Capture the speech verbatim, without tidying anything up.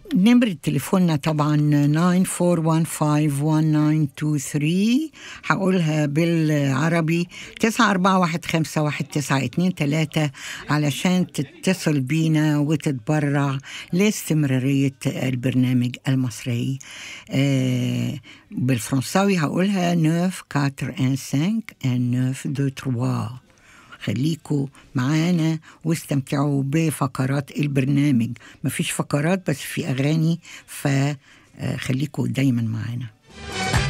نمرة تليفوننا طبعا ناين فور وان فايف وان ناين تو ثري، هقولها بالعربي تسعة أربعة واحد خمسة واحد تسعة اتنين تلاتة، علشان تتصل بينا وتتبرع لاستمرارية البرنامج المصري. آه بالفرنساوي هقولها نوف كاتر ان سانك ان نوف دو تروا. خليكوا معانا واستمتعوا بفقرات البرنامج. مفيش فقرات بس في أغاني، فخليكوا دايما معانا.